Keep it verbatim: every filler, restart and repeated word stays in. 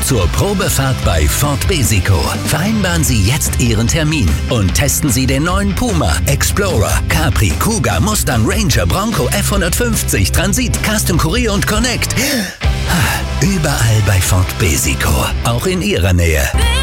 zur Probefahrt bei Ford Besico. Vereinbaren Sie jetzt Ihren Termin und testen Sie den neuen Puma, Explorer, Capri, Kuga, Mustang, Ranger, Bronco, F hundertfünfzig, Transit, Custom Courier und Connect. Überall bei Ford Besico, auch in Ihrer Nähe.